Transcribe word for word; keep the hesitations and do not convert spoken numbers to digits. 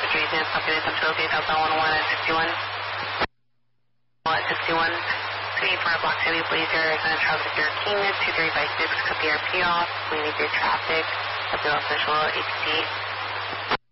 situation, something is up to okay, Delta one one at sixty-one. At sixty-one, three for a block heavy blazer, and Charles Victor King, two three five six, cut the R P off, we need your traffic, up to official A P C.